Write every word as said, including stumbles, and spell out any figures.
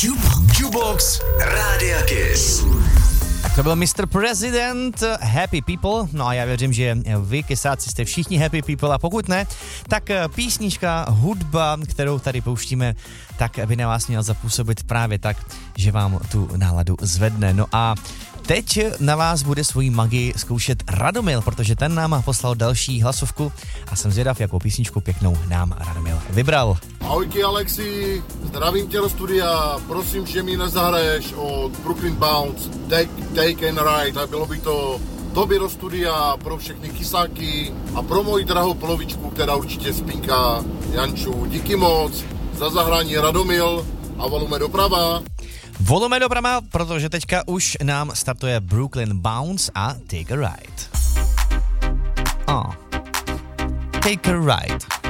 Jukebox Rádia Kiss. Tak to byl mister President, Happy People, no a já věřím, že vy, kysáci, jste všichni Happy People a pokud ne, tak písnička, hudba, kterou tady pouštíme, tak by na vás měla zapůsobit právě tak, že vám tu náladu zvedne. No a teď na vás bude svoji magii zkoušet Radomil, protože ten nám poslal další hlasovku a jsem zvědav, jakou písničku pěknou nám Radomil vybral. Ahojky Alexi, zdravím tě do studia, prosím, že mi nezahraješ od Brooklyn Bounce Take, take and Ride, a bylo by to tobě do studia pro všechny kysáky a pro moji drahou polovičku, která určitě spinká, Janču. Díky moc za zahrání Radomil a volume doprava. Volume doprava, protože teďka už nám startuje Brooklyn Bounce a Take a Ride. Oh. Take a Ride.